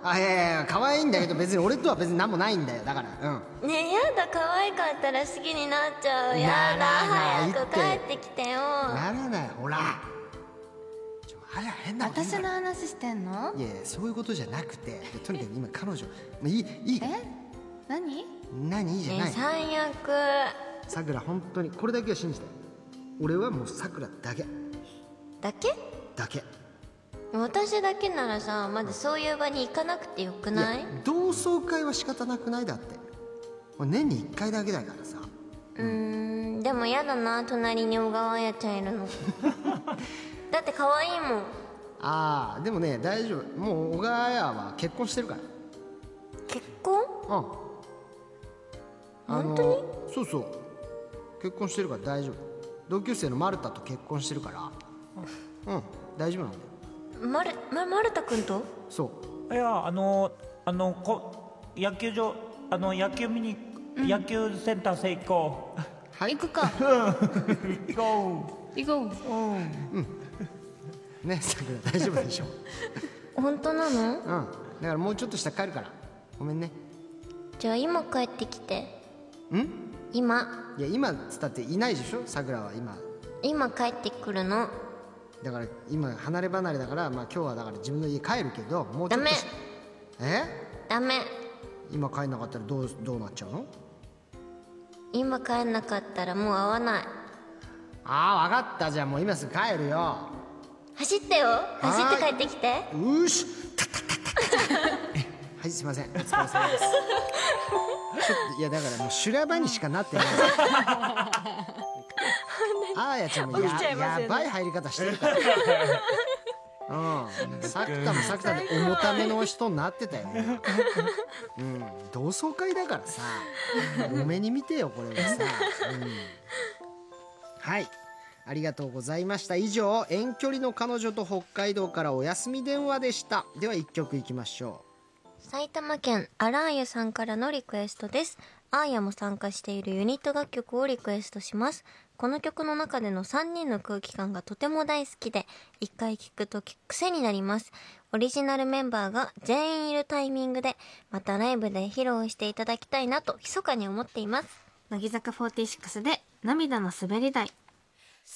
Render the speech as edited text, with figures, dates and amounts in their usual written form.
あ、いやいや可愛いんだけど別に俺とは別に何もないんだよ。だからねえ、やだ、可愛かったら好きになっちゃう。やだ、 な早く帰ってきてよ。 ならない。ほら変なこと言う私の話してんの？ いやいやそういうことじゃなくて、とにかく今彼女いい何じゃない。 最悪。 さくら本当にこれだけは信じて。俺はもうさくらだけだけ？私だけならさ、まずそういう場に行かなくてよくない？ 同窓会は仕方なくない？だって年に1回だけだからさ。 でもやだな、隣に小川彩ちゃんいるのだって可愛いもん。 ああでもね大丈夫。もう小川彩は結婚してるから。 結婚？本当に？ そうそう結婚してるから大丈夫。同級生の丸太と結婚してるから大丈夫なんだよ。 丸田くんと？ そう。 いや野球場野球見に、野球センター成功。 はい、 行くか行こ行こう。 ねさくら大丈夫でしょ本当なの？ だからもうちょっとしたら帰るからごめんね。 じゃあ今帰ってきて。今？ いや今っつったっていないでしょさくらは今帰ってくるの。 だから今離れ離れだから、今日はだから自分の家帰るけど、もうちょっとダメ。 今帰んなかったらどうなっちゃうの？ 今帰んなかったらもう会わない。 ああ分かった。じゃあもう今すぐ帰るよ。 走ってよ。走って帰ってきて。 よしはいすいませんお疲れ様ですちょっといやだからもう修羅場にしかなってないあーやちゃんもやばい入り方してるからさくたもさくたで重ための人になってたよね同窓会だからさ多めに見てよこれはさはいありがとうございました。以上遠距離の彼女と北海道からお休み電話でした。では1曲いきましょう。埼玉県アラーユさんからのリクエストです。アーヤも参加しているユニット楽曲をリクエストします。この曲の中での3人の空気感がとても大好きで、1回聴くと癖になります。オリジナルメンバーが全員いるタイミングでまたライブで披露していただきたいなと密かに思っています。 乃木坂46で涙の滑り台。